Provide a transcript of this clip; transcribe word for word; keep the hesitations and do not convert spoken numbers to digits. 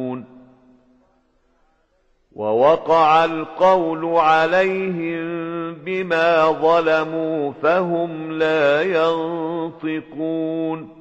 ووقع القول عليهم بما ظلموا فهم لا ينطقون